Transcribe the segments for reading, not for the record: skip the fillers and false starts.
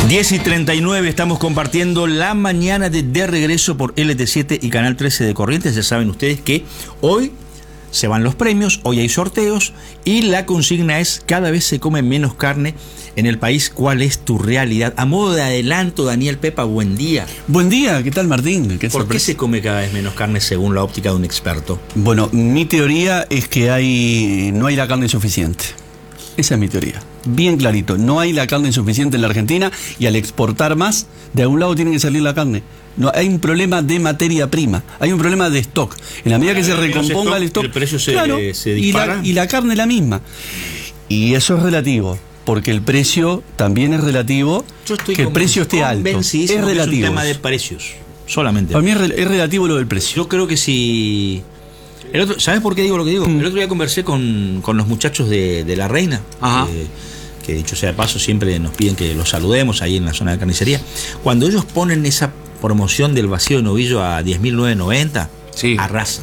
10:39, estamos compartiendo la mañana de regreso por LT7 y Canal 13 de Corrientes. Ya saben ustedes que hoy se van los premios, hoy hay sorteos y la consigna es: cada vez se come menos carne en el país. ¿Cuál es tu realidad? A modo de adelanto, Daniel Pepa, buen día. Buen día, ¿qué tal, Martín? ¿Por qué se come cada vez menos carne según la óptica de un experto? Bueno, mi teoría es que no hay la carne suficiente. Esa es mi teoría. Bien clarito, no hay la carne suficiente en la Argentina y al exportar más, de algún lado tiene que salir la carne. No, hay un problema de materia prima, hay un problema de stock. En la medida que se recomponga el stock, el precio se dispara. Y la carne la misma. Y eso es relativo, porque el precio también es relativo. Que el precio esté alto. Es relativo. Es un tema de precios, solamente. Para mí es relativo lo del precio. Yo creo que si... ¿Sabes por qué digo lo que digo? El otro día conversé con los muchachos de La Reina, que dicho sea de paso siempre nos piden que los saludemos ahí en la zona de carnicería. Cuando ellos ponen esa promoción del vacío de novillo a 10.990, sí, arrasan.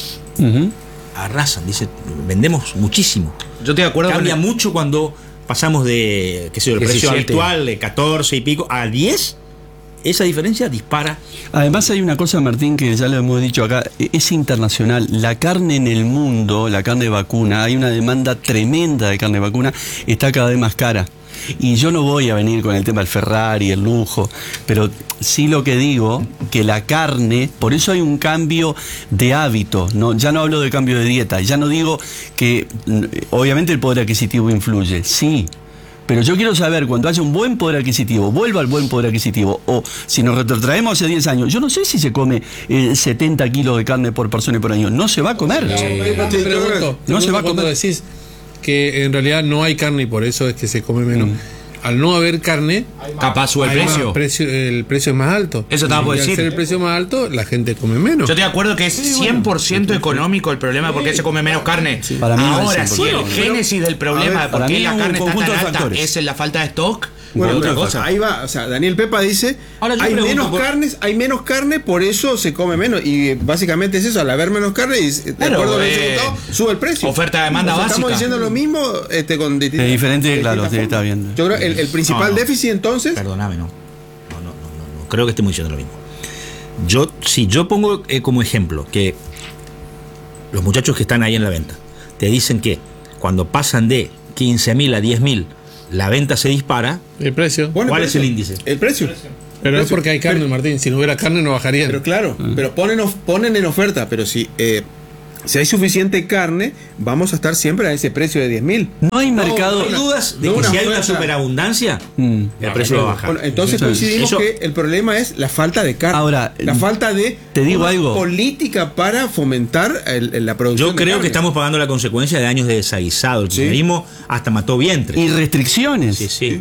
Arrasan, dice, vendemos muchísimo. Yo estoy de acuerdo. Cambia mucho cuando pasamos de, qué sé yo, el precio habitual de 14 y pico a 10. Esa diferencia dispara. Además hay una cosa, Martín, que ya lo hemos dicho acá, es internacional. La carne en el mundo, la carne vacuna, hay una demanda tremenda de carne vacuna, está cada vez más cara. Y yo no voy a venir con el tema del Ferrari, el lujo, pero sí lo que digo, que la carne, por eso hay un cambio de hábito, ¿no? Ya no hablo de cambio de dieta, ya no digo que, obviamente el poder adquisitivo influye, sí. Pero yo quiero saber, cuando haya un buen poder adquisitivo, vuelva al buen poder adquisitivo, o si nos retrotraemos hace 10 años, yo no sé si se come 70 kilos de carne por persona y por año. No se va a comer. No se va a comer. Decís que en realidad no hay carne y por eso es que se come menos. Al no haber carne, capaz sube el precio. El precio es más alto. Eso estaba por decir. Al ser el precio más alto, la gente come menos. Yo estoy de acuerdo que es 100% económico el problema de por qué se come menos carne. Sí. Para mí ahora, si el génesis del problema de por qué la carne está tan alta es en la falta de stock, bueno, otra cosa. Ahí va, o sea, Daniel Pepa dice, hay menos carne, por eso se come menos. Y básicamente es eso, al haber menos carne, y de acuerdo a lo resultado, sube el precio. Oferta-demanda básica. Estamos diciendo lo mismo con distintas. Es diferente, claro, sí, está bien. Yo creo que el principal déficit entonces... Perdóname, no creo que estemos diciendo lo mismo. Yo pongo como ejemplo que los muchachos que están ahí en la venta te dicen que cuando pasan de 15.000 a 10.000 la venta se dispara. El precio. ¿Cuál es el índice? El precio. Pero es porque hay carne, Martín. Si no hubiera carne no bajarían. Pero claro, pero ponen en oferta. Pero si hay suficiente carne, vamos a estar siempre a ese precio de 10.000. No hay mercado. No hay dudas de que si hay una superabundancia, el precio va a bajar. Bueno, entonces coincidimos que el problema es la falta de carne. Ahora, la falta de política para fomentar la producción. Yo creo que estamos pagando la consecuencia de años de desaguisado. El kirchnerismo hasta mató vientres. Y restricciones.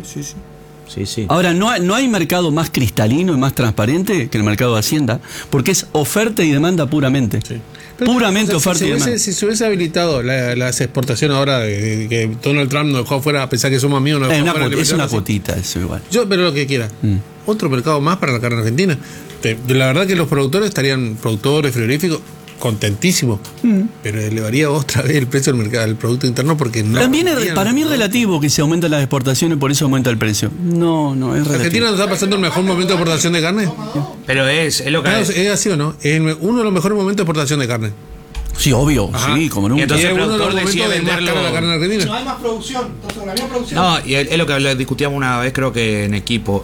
Sí. Ahora, ¿no hay mercado más cristalino y más transparente que el mercado de Hacienda? Porque es oferta y demanda puramente. Sí. Puramente oferta y demanda. Si se hubiese habilitado las exportaciones ahora, que Donald Trump nos dejó afuera, a pesar que somos amigos, es una cuotita eso igual. Pero lo que quiera. Otro mercado más para la carne argentina. La verdad que los productores productores frigoríficos, contentísimo, pero elevaría otra vez el precio del mercado del producto interno porque no. También para mí es relativo que se aumentan las exportaciones, por eso aumenta el precio. No, es relativo. ¿Argentina no está pasando el mejor momento de exportación de carne? Pero es lo que es así o no, es uno de los mejores momentos de exportación de carne. Sí, obvio, sí, como nunca. Y entonces el productor decide venderlo. La carne argentina. No hay más producción, entonces la misma producción. No, y es lo que discutíamos una vez, creo que en equipo.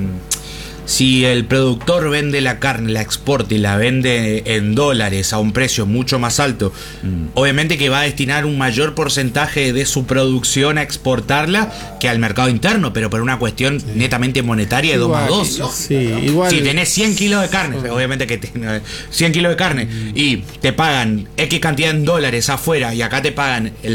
Si el productor vende la carne, la exporta y la vende en dólares a un precio mucho más alto, obviamente que va a destinar un mayor porcentaje de su producción a exportarla que al mercado interno, pero por una cuestión netamente monetaria de 2 más 2. Sí, igual. Si tenés 100 kilos de carne, obviamente que 100 kilos de carne y te pagan X cantidad en dólares afuera y acá te pagan el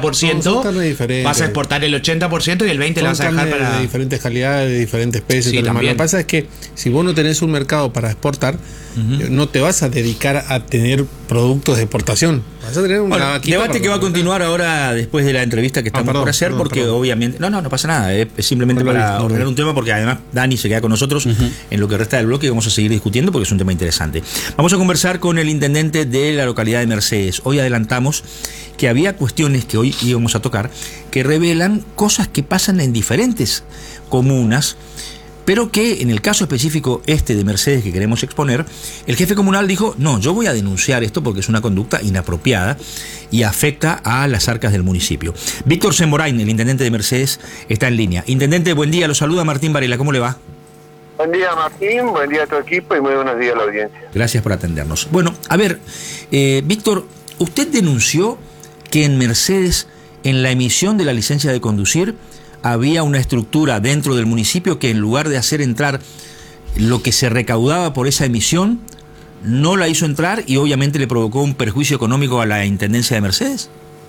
60%, vas a exportar el 80% y el 20% la vas a dejar para... de diferentes calidades, de diferentes pesos. Sí, lo que pasa es que si vos no tenés un mercado para exportar, no te vas a dedicar a tener productos de exportación. Vas a tener un debate que va a continuar ahora después de la entrevista que estamos por hacer, porque obviamente... No pasa nada, es simplemente para ordenar un tema, porque además Dani se queda con nosotros en lo que resta del bloque y vamos a seguir discutiendo porque es un tema interesante. Vamos a conversar con el intendente de la localidad de Mercedes. Hoy adelantamos que había cuestiones que hoy íbamos a tocar que revelan cosas que pasan en diferentes comunas pero que en el caso específico de Mercedes que queremos exponer, el jefe comunal dijo, no, yo voy a denunciar esto porque es una conducta inapropiada y afecta a las arcas del municipio. Víctor Semborain, el intendente de Mercedes, está en línea. Intendente, buen día, lo saluda Martín Varela, ¿cómo le va? Buen día, Martín, buen día a tu equipo y muy buenos días a la audiencia. Gracias por atendernos. Bueno, a ver, Víctor, usted denunció que en Mercedes, en la emisión de la licencia de conducir, había una estructura dentro del municipio que en lugar de hacer entrar lo que se recaudaba por esa emisión, no la hizo entrar y obviamente le provocó un perjuicio económico a la Intendencia de Mercedes.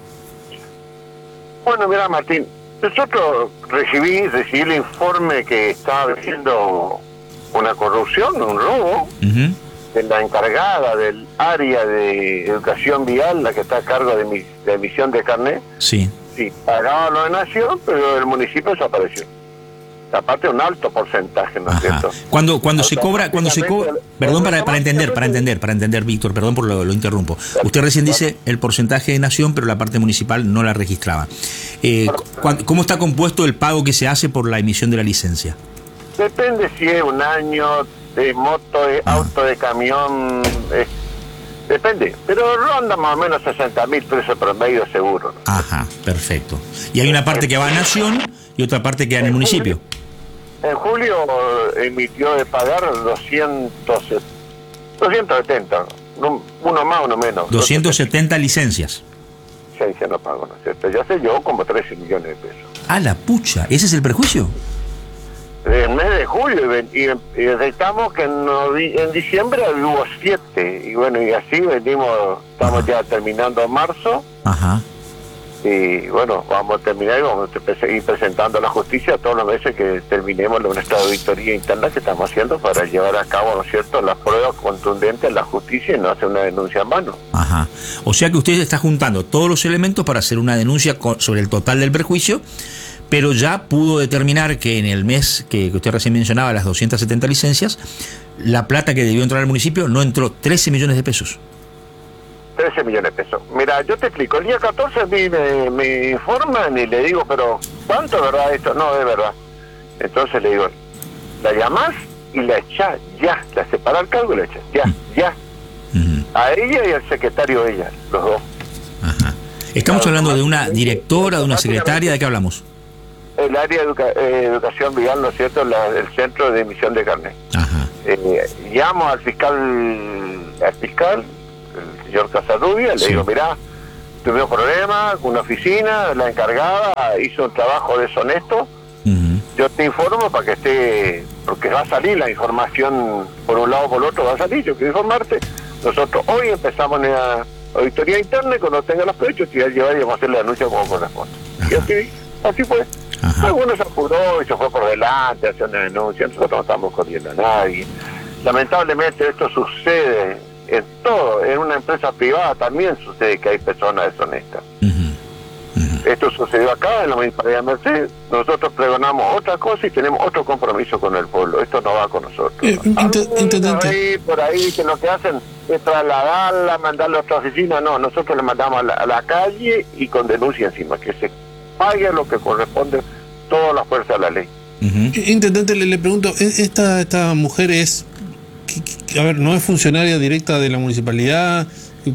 Bueno, mira, Martín, nosotros recibí el informe que estaba habiendo una corrupción, un robo, de la encargada del área de educación vial, la que está a cargo de emisión de carnet. Sí. Sí, pagaba lo de Nación, pero el municipio desapareció. Aparte un alto porcentaje, ¿no es cierto? Cuando se cobra, perdón, para entender, Víctor, perdón por lo interrumpo. Usted recién dice el porcentaje de Nación, pero la parte municipal no la registraba. ¿Cómo está compuesto el pago que se hace por la emisión de la licencia? Depende si es un año de moto, de auto, de camión, depende, pero ronda más o menos 60.000 pesos promedio seguro, ¿no? Ajá, perfecto. Y hay una parte que va a Nación y otra parte que va en el municipio. En julio emitió de pagar 270, uno más, uno menos. 270 licencias. Licencia no pago, ¿no es cierto? Ya sé yo, como 13 millones de pesos. ¡A la pucha! ¿Ese es el perjuicio? En mes de julio y detectamos que en diciembre hubo 7 y bueno, y así estamos ya terminando marzo. Ajá. Y bueno, vamos a terminar y vamos a seguir presentando a la justicia todos los meses que terminemos nuestra auditoría interna que estamos haciendo para llevar a cabo, ¿no es cierto?, las pruebas contundentes en la justicia y no hacer una denuncia en mano. Ajá. O sea que usted está juntando todos los elementos para hacer una denuncia sobre el total del perjuicio, pero ya pudo determinar que en el mes que usted recién mencionaba, las 270 licencias, la plata que debió entrar al municipio no entró, 13 millones de pesos. 13 millones de pesos. Mira, yo te explico, el día 14 me informan y le digo, pero ¿cuánto es verdad esto? No, es verdad. Entonces le digo, la llamás y la echás ya, la separás el cargo y la echás, ya. A ella y al secretario de ella, los dos. Ajá. Estamos hablando de una directora, de una secretaria, ¿de qué hablamos? El área de educación vial, ¿no es cierto?, el centro de emisión de carnet. Ajá. Llamo al fiscal, el señor Casarrubia, le digo, mirá, tuvimos problemas con una oficina, la encargada hizo un trabajo deshonesto, yo te informo para que esté, porque va a salir la información por un lado o por otro, va a salir, yo quiero informarte. Nosotros hoy empezamos una auditoría interna y cuando tenga los pechos te voy a llevar y vamos a hacer la denuncia como corresponde. Y así fue. Algunos se apuró y se fue por delante, hacer una denuncia, nosotros no estamos corriendo a nadie. Lamentablemente esto sucede en todo, en una empresa privada también sucede que hay personas deshonestas. Esto sucedió acá en la Municipalidad de Mercedes, nosotros pregonamos otra cosa y tenemos otro compromiso con el pueblo, esto no va con nosotros. Intendente. Por ahí que lo que hacen es trasladarla, mandarla a otra oficina, no, nosotros le mandamos a la calle y con denuncia encima, que se pague lo que corresponde, todas las fuerzas de la ley. Intendente, le pregunto, esta mujer es, a ver, no es funcionaria directa de la municipalidad,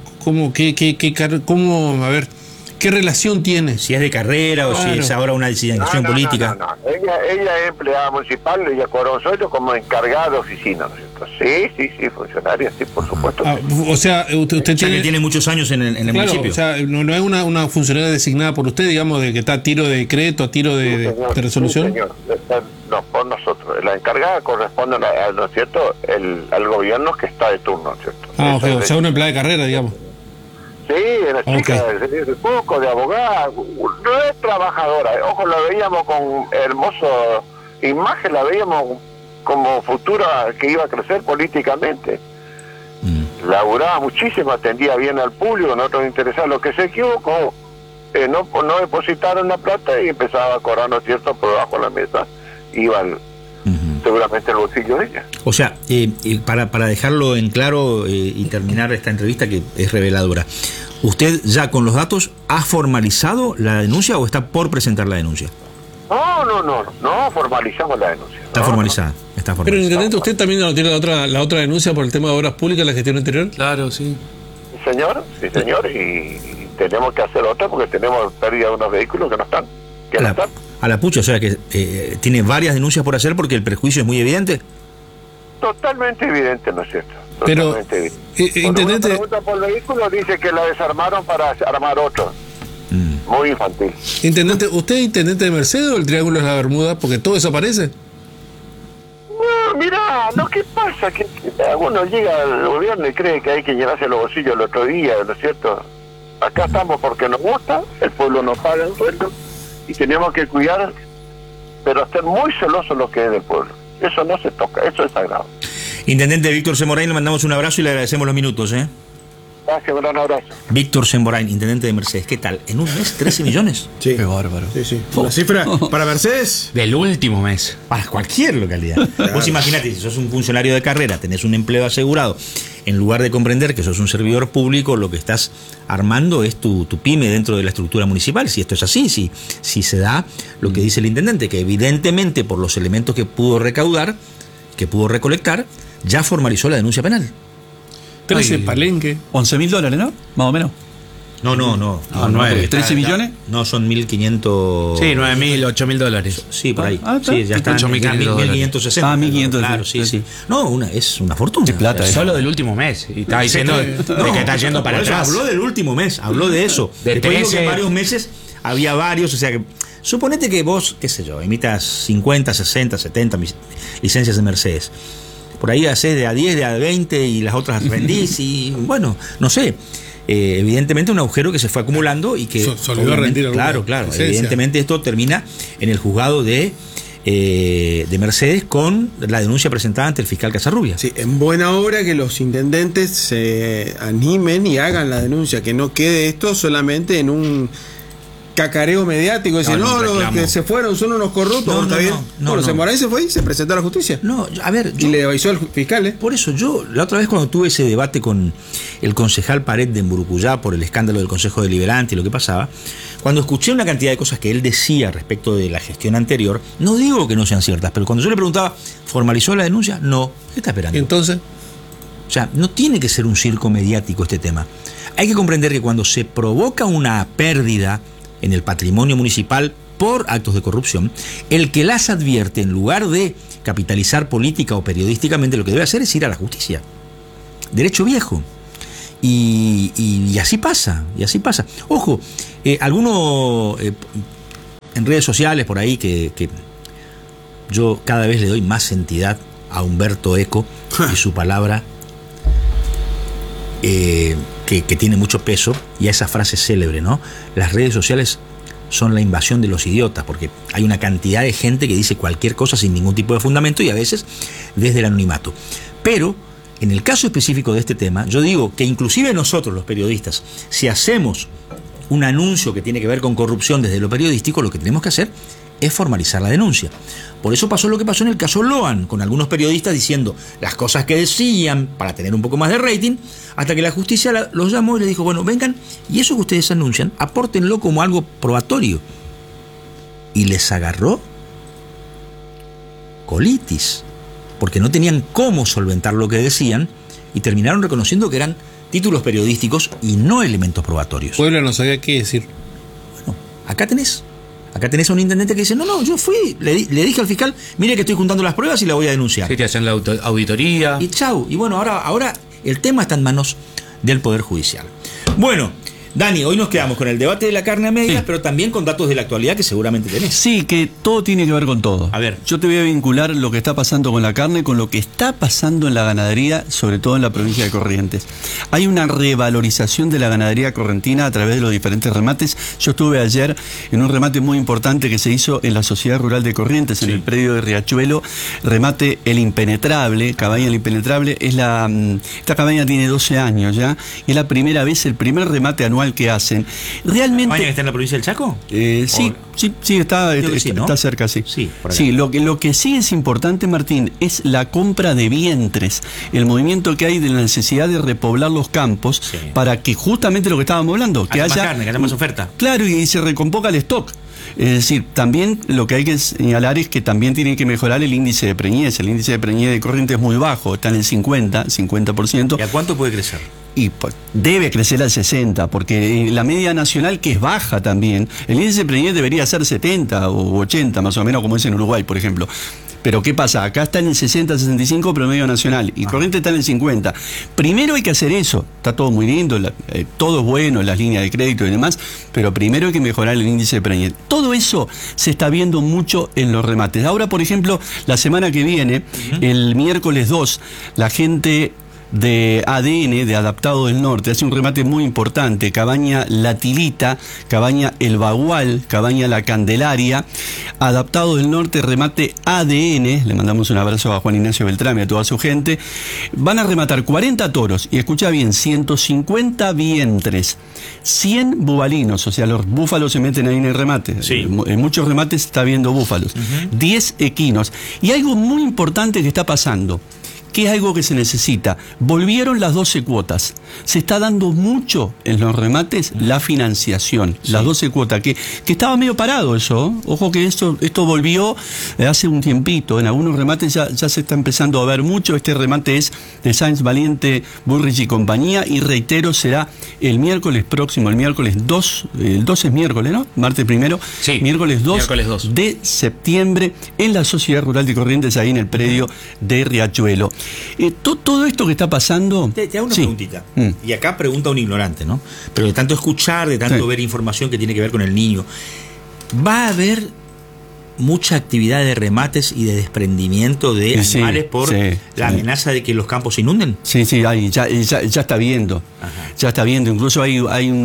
¿cómo, a ver, qué relación tiene? Si es de carrera o si es ahora una designación política. No. Ella es empleada municipal, ella cobró un sueldo como encargada de oficina, ¿no es cierto? Sí, funcionaria, sí, por supuesto. O sea, usted tiene muchos años en el municipio. O sea, no es una funcionaria designada por usted, digamos, de que está a tiro de decreto, a tiro de resolución. Sí, señor. No, por nosotros. La encargada corresponde, ¿no es cierto?, al gobierno que está de turno, ¿no es cierto? O sea, una empleada de carrera, digamos. Sí, la chica de poco, de abogada, no es trabajadora. Ojo, la veíamos con hermosa imagen, la veíamos como futura que iba a crecer políticamente. Laburaba muchísimo, atendía bien al público, no nos interesaba. Lo que se equivocó, no depositaron la plata y empezaba a cobrar, ¿no es cierto?, por debajo de la mesa, iban seguramente el bolsillo de ella. O sea, para dejarlo en claro y terminar esta entrevista que es reveladora, ¿usted ya con los datos ha formalizado la denuncia o está por presentar la denuncia? No, No, formalizamos la denuncia. Está formalizada. Pero, intendente, ¿usted también no tiene la otra denuncia por el tema de obras públicas en la gestión anterior? Claro, sí. Sí, señor, y tenemos que hacer otra porque tenemos pérdida de unos vehículos que no están. A la pucha, o sea que tiene varias denuncias por hacer porque el perjuicio es muy evidente. Totalmente evidente, ¿no es cierto? Pero, intendente, uno pregunta por el vehículo, dice que la desarmaron para armar otro. Muy infantil. Intendente, ¿usted es intendente de Mercedes o el Triángulo de la Bermuda? Porque todo desaparece. No, mira, lo que pasa es que uno llega al gobierno y cree que hay que llenarse los bolsillos el otro día, ¿no es cierto? Acá estamos porque nos gusta, el pueblo nos paga el sueldo y tenemos que cuidar, pero ser muy celosos lo que es del pueblo. Eso no se toca, eso es sagrado. Intendente Víctor Semborain, le mandamos un abrazo y le agradecemos los minutos, Gracias, un gran abrazo. Víctor Semborain, intendente de Mercedes. ¿Qué tal? ¿En un mes 13 millones? Sí. Qué bárbaro. Sí. La cifra para Mercedes. Del último mes. Para cualquier localidad. Vos imaginate, si sos un funcionario de carrera, tenés un empleo asegurado, en lugar de comprender que sos un servidor público, lo que estás armando es tu pyme dentro de la estructura municipal. Si esto es así, si se da lo que dice el intendente, que evidentemente por los elementos que pudo recaudar, que pudo recolectar, ya formalizó la denuncia penal. 13 Palenque. $11.000, ¿no? Más o menos. No. 9. ¿13 millones? No, son 1.500. Sí, 9.000, $8.000. Sí, por ahí. Ah, sí, ya está. 8.560. 1.560. Claro, sí. No, es una fortuna. De plata, Solo del último mes. Y está diciendo de que está yendo para atrás. Habló del último mes, habló de eso. Después dijo que en varios meses había varios, o sea que. Suponete que vos, qué sé yo, emitas 50, 60, 70 licencias de Mercedes. Por ahí haces de a 10, de a 20 y las otras rendís y bueno, no sé. Evidentemente un agujero que se fue acumulando y que... Se olvidó rendir claro. licencia. Evidentemente esto termina en el juzgado de Mercedes con la denuncia presentada ante el fiscal Casarrubia. Sí, en buena hora que los intendentes se animen y hagan la denuncia, que no quede esto solamente en un cacareo mediático, decir, los que se fueron son unos corruptos, está bien. Semborain se fue y se presentó a la justicia. Y le avisó al fiscal. Por eso yo, la otra vez cuando tuve ese debate con el concejal Pared de Mburucuyá por el escándalo del Consejo Deliberante y lo que pasaba, cuando escuché una cantidad de cosas que él decía respecto de la gestión anterior, no digo que no sean ciertas, pero cuando yo le preguntaba, ¿formalizó la denuncia? No. ¿Qué está esperando? Entonces, o sea, no tiene que ser un circo mediático este tema. Hay que comprender que cuando se provoca una pérdida en el patrimonio municipal por actos de corrupción, el que las advierte, en lugar de capitalizar política o periodísticamente, lo que debe hacer es ir a la justicia. Derecho viejo. Y así pasa, Ojo, alguno en redes sociales por ahí que yo cada vez le doy más entidad a Humberto Eco y su palabra, que tiene mucho peso, y a esa frase célebre, ¿no? Las redes sociales son la invasión de los idiotas, porque hay una cantidad de gente que dice cualquier cosa sin ningún tipo de fundamento y a veces desde el anonimato. Pero en el caso específico de este tema, yo digo que inclusive nosotros los periodistas, si hacemos un anuncio que tiene que ver con corrupción desde lo periodístico, lo que tenemos que hacer es formalizar la denuncia. Por eso pasó lo que pasó en el caso Loan, con algunos periodistas diciendo las cosas que decían para tener un poco más de rating, hasta que la justicia los llamó y les dijo, bueno, vengan, y eso que ustedes anuncian, apórtenlo como algo probatorio. Y les agarró colitis, porque no tenían cómo solventar lo que decían, y terminaron reconociendo que eran títulos periodísticos y no elementos probatorios. Puebla no sabía qué decir. Bueno, acá tenés a un intendente que dice, no, yo fui, le dije al fiscal, mire que estoy juntando las pruebas y la voy a denunciar. Sí, te hacen la auditoría. Y chau. Y bueno, ahora el tema está en manos del Poder Judicial. Bueno, Dani, hoy nos quedamos con el debate de la carne a medias, pero también con datos de la actualidad que seguramente tenés. Sí, que todo tiene que ver con todo. A ver. Yo te voy a vincular lo que está pasando con la carne con lo que está pasando en la ganadería, sobre todo en la provincia de Corrientes. Hay una revalorización de la ganadería correntina a través de los diferentes remates. Yo estuve ayer en un remate muy importante que se hizo en la Sociedad Rural de Corrientes, en el predio de Riachuelo, remate El Impenetrable, cabaña El Impenetrable. Esta cabaña tiene 12 años ya, y es la primera vez, el primer remate anual que hacen. Realmente. ¿Cabaña que está en la provincia del Chaco? Sí, está cerca, sí. Sí, lo que sí es importante, Martín, es la compra de vientres, el movimiento que hay de la necesidad de repoblar los campos para que justamente lo que estábamos hablando, que haya más carne, que haya más oferta. Claro, y se recomponga el stock. Es decir, también lo que hay que señalar es que también tiene que mejorar el índice de preñez. El índice de preñez de Corrientes es muy bajo, está en el 50%. ¿Y a cuánto puede crecer? Y debe crecer al 60, porque la media nacional, que es baja también, el índice de preñez debería ser 70 o 80, más o menos, como es en Uruguay, por ejemplo. Pero ¿qué pasa? Acá está en el 60-65 promedio nacional y Corrientes está en el 50. Primero hay que hacer eso. Está todo muy lindo, todo es bueno, las líneas de crédito y demás, pero primero hay que mejorar el índice de preñez. Todo eso se está viendo mucho en los remates. Ahora, por ejemplo, la semana que viene, el miércoles 2, la gente de ADN, de Adaptado del Norte, hace un remate muy importante: Cabaña La Tilita, Cabaña El Bagual, Cabaña La Candelaria. Adaptado del Norte, remate ADN, le mandamos un abrazo a Juan Ignacio Beltrame y a toda su gente. Van a rematar 40 toros, y escucha bien, 150 vientres, 100 bubalinos, o sea, los búfalos se meten ahí en el remate. Sí. En muchos remates se está viendo búfalos. 10 equinos. Y algo muy importante que está pasando, que es algo que se necesita. Volvieron las 12 cuotas. Se está dando mucho en los remates la financiación, las 12 cuotas, que estaba medio parado eso. Ojo que esto volvió hace un tiempito. En algunos remates ya se está empezando a ver mucho. Este remate es de Sáenz Valiente, Bullrich y compañía, y reitero, será el miércoles próximo, el miércoles 2, el 2 es miércoles, ¿no? Martes primero, sí, miércoles 2 de septiembre, en la Sociedad Rural de Corrientes, ahí en el predio de Riachuelo. Todo esto que está pasando... Te hago una preguntita. Y acá pregunta un ignorante, ¿no? Pero de tanto escuchar, de tanto ver información que tiene que ver con el niño, ¿va a haber mucha actividad de remates y de desprendimiento de animales por la amenaza de que los campos se inunden? Sí, ya está viendo. Ajá. Ya está viendo. Incluso hay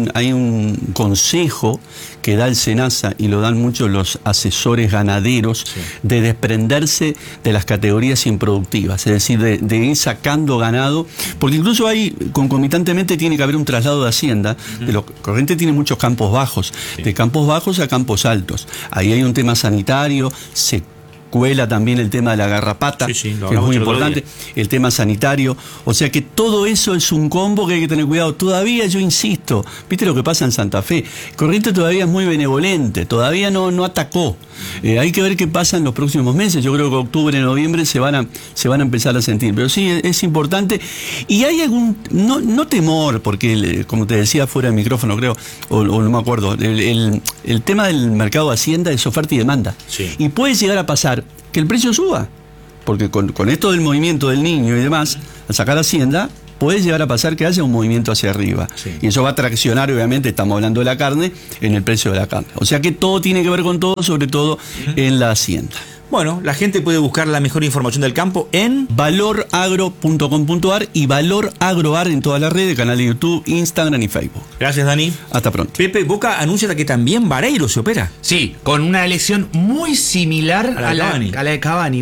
un consejo que da el SENASA, y lo dan mucho los asesores ganaderos, de desprenderse de las categorías improductivas, es decir, de ir sacando ganado, porque incluso concomitantemente tiene que haber un traslado de hacienda. Corrientes tiene muchos campos bajos, de campos bajos a campos altos. Ahí hay un tema sanitario, se cuela también el tema de la garrapata, que es muy importante, el tema sanitario. O sea que todo eso es un combo que hay que tener cuidado. Todavía, yo insisto, viste lo que pasa en Santa Fe, Corrientes todavía es muy benevolente, todavía no atacó. Hay que ver qué pasa en los próximos meses. Yo creo que octubre, noviembre se van a empezar a sentir, pero sí es importante. Y hay algún, no temor, porque como te decía fuera del micrófono, creo, o no me acuerdo, el tema del mercado de Hacienda es oferta y demanda, y puede llegar a pasar que el precio suba, porque con esto del movimiento del niño y demás, al sacar Hacienda, puede llegar a pasar que haya un movimiento hacia arriba. Y eso va a traccionar, obviamente, estamos hablando de la carne, en el precio de la carne. O sea que todo tiene que ver con todo, sobre todo en la Hacienda. Bueno, la gente puede buscar la mejor información del campo en valoragro.com.ar y Valor Agroar en todas las redes, canal de YouTube, Instagram y Facebook. Gracias, Dani. Hasta pronto. Pepe, Boca anuncia que también Vareiro se opera. Sí, con una lesión muy similar a la de Cavani.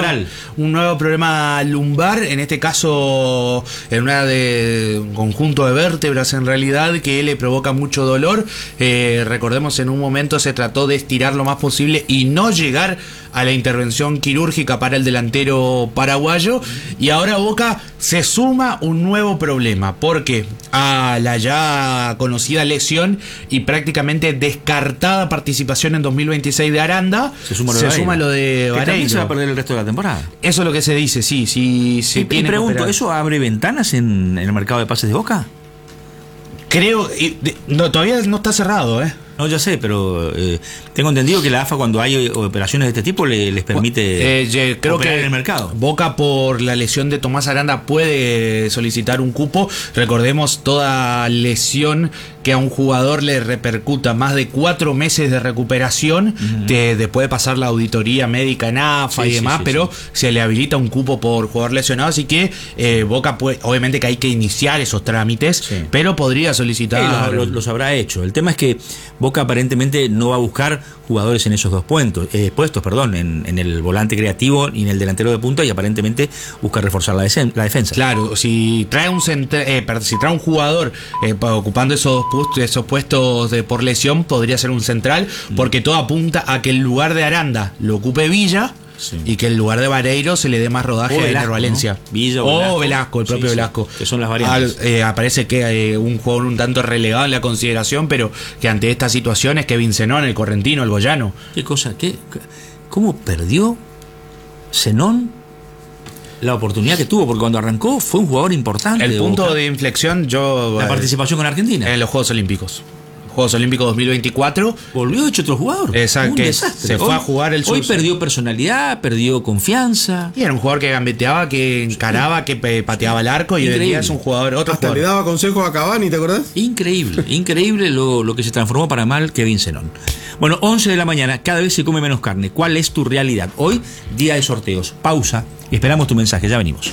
Un nuevo problema lumbar, en este caso en un conjunto de vértebras en realidad, que le provoca mucho dolor. Recordemos, en un momento se trató de estirar lo más posible y no llegar a la intervención quirúrgica para el delantero paraguayo, y ahora Boca se suma un nuevo problema, porque a la ya conocida lesión y prácticamente descartada participación en 2026 de Aranda, se suma lo de Vareiro. ¿También se va a perder el resto de la temporada? Eso es lo que se dice, sí. Y pregunto, ¿eso abre ventanas en el mercado de pases de Boca? Creo, todavía no está cerrado, No, ya sé, pero tengo entendido que la AFA, cuando hay operaciones de este tipo, les permite creo operar que en el mercado. Boca, por la lesión de Tomás Aranda, puede solicitar un cupo. Recordemos, toda lesión que a un jugador le repercuta más de 4 meses de recuperación, después de pasar la auditoría médica en AFA y demás, pero se le habilita un cupo por jugador lesionado, así que Boca puede, obviamente que hay que iniciar esos trámites, pero podría solicitar. Los habrá hecho. El tema es que Boca aparentemente no va a buscar jugadores en esos dos puestos, en el volante creativo y en el delantero de punta, y aparentemente busca reforzar la defensa. Claro, si trae un jugador ocupando esos puestos por lesión, podría ser un central, porque todo apunta a que el lugar de Aranda lo ocupe Villa, y que en lugar de Vareiro se le dé más rodaje a Ener Valencia. ¿no? Villa o Velasco, el propio Velasco. Que son las variantes. Aparece que un jugador un tanto relegado en la consideración, pero que ante estas situaciones, Kevin Zenón, el correntino, el boyano. ¿Qué cosa? ¿Cómo perdió Zenón la oportunidad que tuvo? Porque cuando arrancó fue un jugador importante. El punto de inflexión, la participación con Argentina. En los Juegos Olímpicos. Juegos Olímpicos 2024. Volvió hecho otro jugador. Exacto. Un desastre. Se fue a jugar el Hoy perdió personalidad, perdió confianza. Y era un jugador que gambeteaba, que encaraba, que pateaba el arco. Y hoy día es un jugador, otro Hasta jugador. le daba consejos a Cavani, ¿te acordás? Increíble lo que se transformó para mal Kevin Zenón. Bueno, 11 de la mañana, cada vez se come menos carne. ¿Cuál es tu realidad? Hoy, día de sorteos. Pausa. Esperamos tu mensaje. Ya venimos.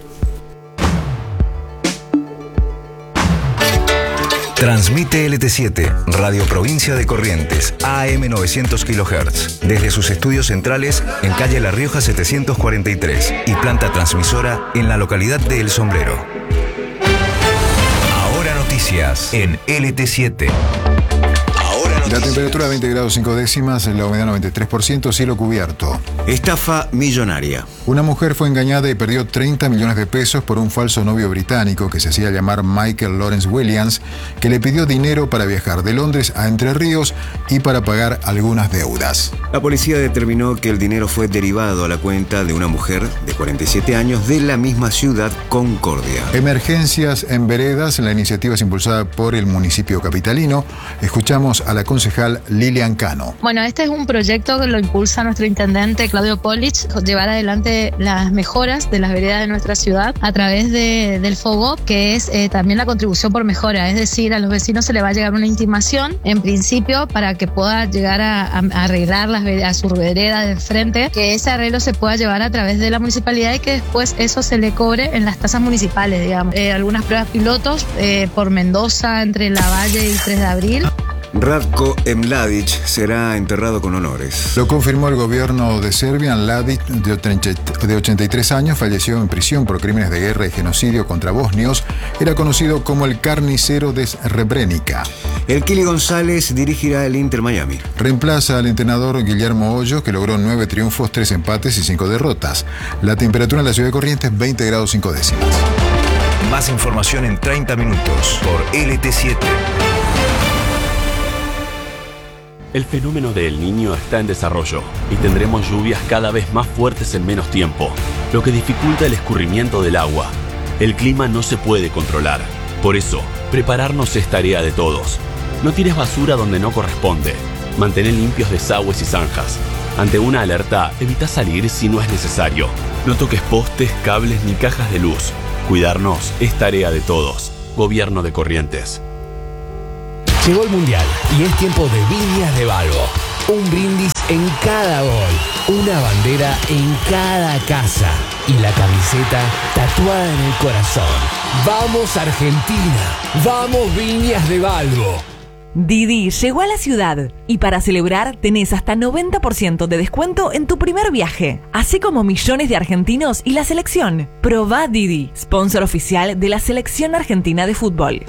Transmite LT7, Radio Provincia de Corrientes, AM 900 kHz, desde sus estudios centrales en calle La Rioja 743 y planta transmisora en la localidad de El Sombrero. Ahora noticias en LT7. La temperatura 20 grados 5 décimas, la humedad 93%, cielo cubierto. Estafa millonaria. Una mujer fue engañada y perdió 30 millones de pesos por un falso novio británico que se hacía llamar Michael Lawrence Williams, que le pidió dinero para viajar de Londres a Entre Ríos y para pagar algunas deudas. La policía determinó que el dinero fue derivado a la cuenta de una mujer de 47 años de la misma ciudad, Concordia. Emergencias en veredas, la iniciativa es impulsada por el municipio capitalino. Escuchamos a la concejal Lilian Cano. Bueno, este es un proyecto que lo impulsa nuestro intendente Claudio Polich, llevar adelante las mejoras de las veredas de nuestra ciudad a través del FOGOP, que es también la contribución por mejora, es decir, a los vecinos se le va a llegar una intimación, en principio, para que pueda llegar a arreglar a su vereda de frente, que ese arreglo se pueda llevar a través de la municipalidad y que después eso se le cobre en las tasas municipales, digamos. Algunas pruebas pilotos por Mendoza, entre La Valle y 3 de abril. Ratko Mladic será enterrado con honores. Lo confirmó el gobierno de Serbia. Mladic, de 83 años, falleció en prisión por crímenes de guerra y genocidio contra bosnios. Era conocido como el carnicero de Srebrenica. El Kili González dirigirá el Inter Miami. Reemplaza al entrenador Guillermo Hoyos, que logró 9 triunfos, 3 empates y 5 derrotas. La temperatura en la ciudad de Corrientes, 20 grados 5 décimas. Más información en 30 minutos por LT7. El fenómeno de El Niño está en desarrollo y tendremos lluvias cada vez más fuertes en menos tiempo, lo que dificulta el escurrimiento del agua. El clima no se puede controlar. Por eso, prepararnos es tarea de todos. No tires basura donde no corresponde. Mantén limpios desagües y zanjas. Ante una alerta, evita salir si no es necesario. No toques postes, cables ni cajas de luz. Cuidarnos es tarea de todos. Gobierno de Corrientes. Llegó el Mundial y es tiempo de Viñas de Balbo. Un brindis en cada gol, una bandera en cada casa y la camiseta tatuada en el corazón. ¡Vamos Argentina! ¡Vamos Viñas de Balbo! Didi llegó a la ciudad y para celebrar tenés hasta 90% de descuento en tu primer viaje, así como millones de argentinos y la selección. Probá Didi, sponsor oficial de la Selección Argentina de Fútbol.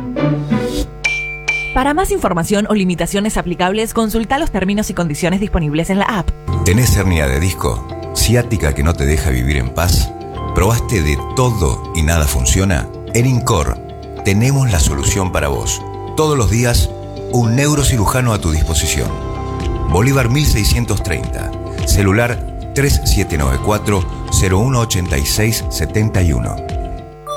Para más información o limitaciones aplicables, consulta los términos y condiciones disponibles en la app. ¿Tenés hernia de disco? ¿Ciática que no te deja vivir en paz? ¿Probaste de todo y nada funciona? En INCOR tenemos la solución para vos. Todos los días, un neurocirujano a tu disposición. Bolívar 1630. Celular 3794-018671.